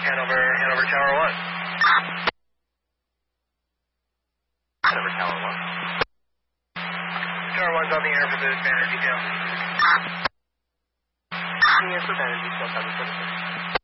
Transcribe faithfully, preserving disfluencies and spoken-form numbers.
Hanover, Hanover Tower one. Hanover Tower one. Tower one's on the air for the banner detail. On the air for banner detail, seven seven six.